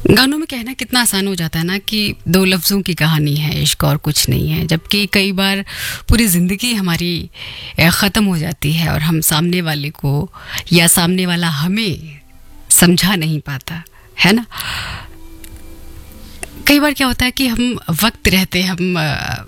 गानों में कहना कितना आसान हो जाता है ना कि दो लफ्ज़ों की कहानी है इश्क और कुछ नहीं है, जबकि कई बार पूरी ज़िंदगी हमारी ख़त्म हो जाती है और हम सामने वाले को या सामने वाला हमें समझा नहीं पाता है ना। कई बार क्या होता है कि हम वक्त रहते हम